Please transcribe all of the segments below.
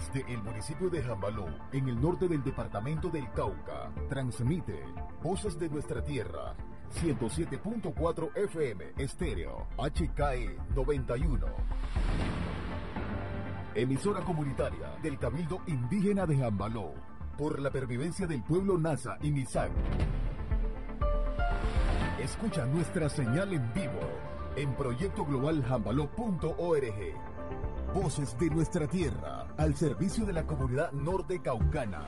Desde el municipio de Jambaló, en el norte del departamento del Cauca, transmite Voces de Nuestra Tierra, 107.4 FM estéreo, HKE 91. Emisora comunitaria del Cabildo Indígena de Jambaló, por la pervivencia del pueblo Nasa y Misak. Escucha nuestra señal en vivo en proyectoglobaljambaló.org. Voces de Nuestra Tierra, al servicio de la comunidad norte caucana.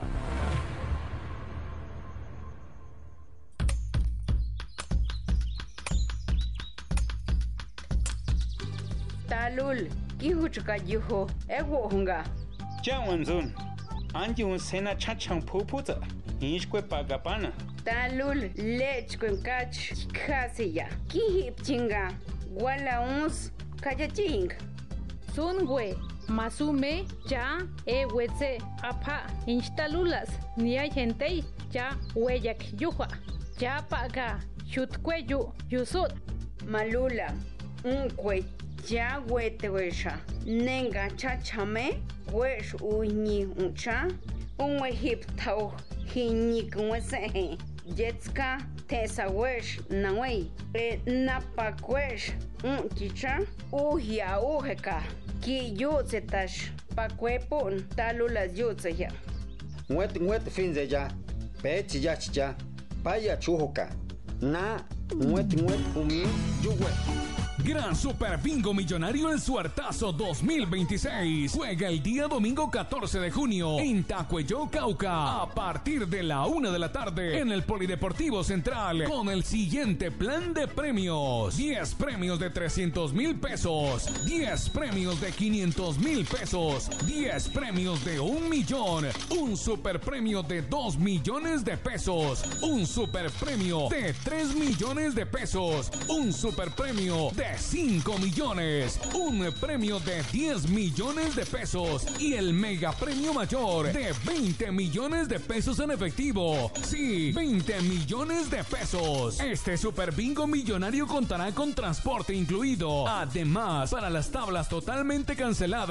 Talul, kihuchuka yuho, ewohunga. Chawanzun, anjun sena chachang puputa, inchkwe pagapana. Talul, lechkwenkach, kasiya, kihipchinga, wala uns, kayaching. Sunwe, masume, ya, wetse, apa, instalulas, ni hay gente, ya, hueyak, yuja, ya paga, yutkweyu, yusut. Malula, unkwe, ya wetewesha, nenga chachame, wesh uñi uncha, unwe hip tau, hinik wesehe, jetska, tesa wesh, nawei, napakwesh, unchicha, uhia uheka. Ki yutsetash pakwepun talulas yutseya. Nwet finze ya, pechi ya chicha, paya chujoka, na nwet umi yuwe. Gran Super Bingo Millonario El Suertazo 2026. Juega el día domingo 14 de junio en Tacuello, Cauca, a partir de la 1 de la tarde en el Polideportivo Central, con el siguiente plan de premios: 10 premios de 300,000 pesos, 10 premios de 500,000 pesos, 10 premios de 1 millón, un super premio de 2 millones de pesos, un super premio de 3 millones de pesos, un super premio de 5 millones, un premio de 10 millones de pesos y el mega premio mayor de 20 millones de pesos en efectivo. Sí, 20 millones de pesos. Este super bingo millonario contará con transporte incluido. Además, para las tablas totalmente canceladas,